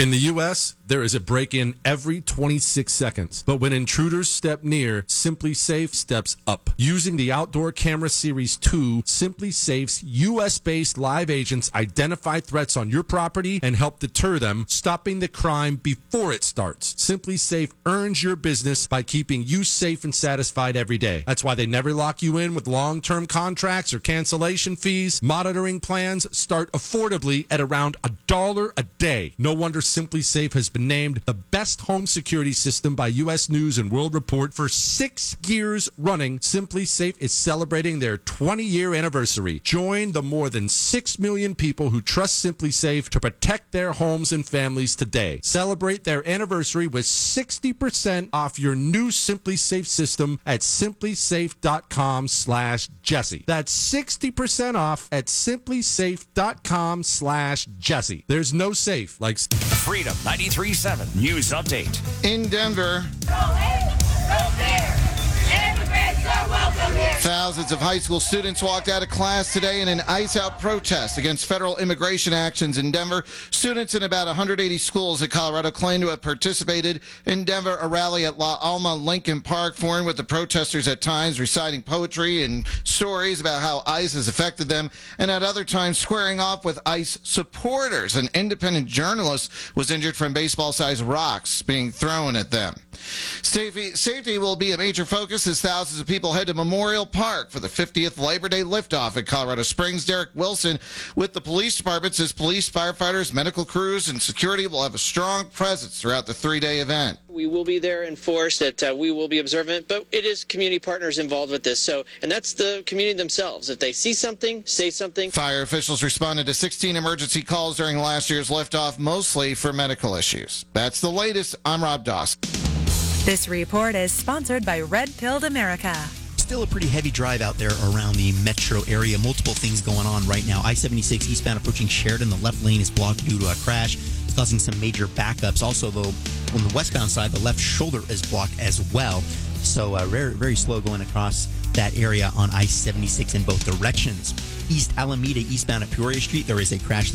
In the U.S., there is a break-in every 26 seconds. But when intruders step near, Simply Safe steps up. Using the Outdoor Camera Series 2, Simply Safe's U.S.-based live agents identify threats on your property and help deter them, stopping the crime before it starts. Simply Safe earns your business by keeping you safe and satisfied every day. That's why they never lock you in with long-term contracts or cancellation fees. Monitoring plans start affordably at around $1 a day. No wonder Simply Safe has been named the best home security system by U.S. News and World Report for 6 years running. Simply Safe is celebrating their 20-year anniversary. Join the more than 6 million people who trust Simply Safe to protect their homes and families today. Celebrate their anniversary with 60% off your new Simply Safe system at simplysafe.com/Jesse. That's 60% off at simplysafe.com/Jesse. There's no safe like Freedom 93.7 News Update. In Denver, thousands of high school students walked out of class today in an ice-out protest against federal immigration actions in Denver. Students in about 180 schools in Colorado claim to have participated in Denver, a rally at La Alma Lincoln Park, foreign with the protesters at times reciting poetry and stories about how ICE has affected them, and at other times squaring off with ICE supporters. An independent journalist was injured from baseball-sized rocks being thrown at them. Safety will be a major focus as thousands of people head to Memorial Park for the 50th Labor Day liftoff at Colorado Springs. Derek Wilson with the police department says police, firefighters, medical crews, and security will have a strong presence throughout the 3-day event. We will be there in force, that we will be observant, but it is community partners involved with this. And that's the community themselves. If they see something, say something. Fire officials responded to 16 emergency calls during last year's liftoff, mostly for medical issues. That's the latest. I'm Rob Dawson. This report is sponsored by Red Pilled America. Still a pretty heavy drive out there around the metro area. Multiple things going on right now. I-76 eastbound approaching Sheridan. The left lane is blocked due to a crash. It's causing some major backups. Also, though, on the westbound side, the left shoulder is blocked as well. So very, very slow going across that area on I-76 in both directions. East Alameda eastbound at Peoria Street, there is a crash